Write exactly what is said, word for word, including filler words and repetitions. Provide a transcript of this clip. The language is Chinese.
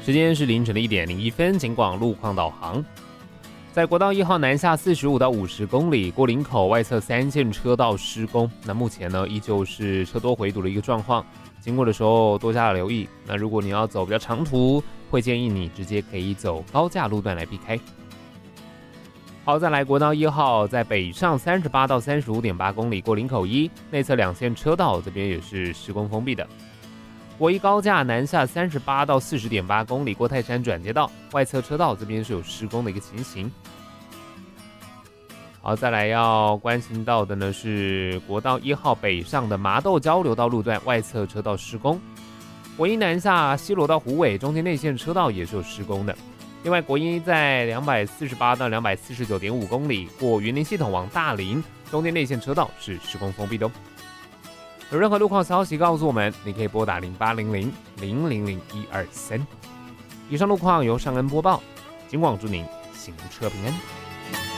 时间是凌晨的一点零一分，警广路况导航。在国道一号南下四十五到五十公里，过林口外侧三线车道施工，那目前呢依旧是车多回堵的一个状况，经过的时候多加留意。那如果你要走比较长途，会建议你直接可以走高架路段来避开。好，再来国道一号在北上三十八到三十五点八公里，过林口一内侧两线车道这边也是施工封闭的。国一高架南下三十八到四十点八公里，过泰山转接道外侧车道这边是有施工的一个情形。好，再来要关心到的呢是国道一号北上的麻豆交流道路段外侧车道施工，国一南下西螺到虎尾中间内线车道也是有施工的。另外，国一在两百四十八到两百四十九点五公里，过云林系统往大林中间内线车道是施工封闭的哦。有任何路况消息告诉我们，你可以拨打零八零零零零零一二三。以上路况由尚恩播报，警广祝您行车平安。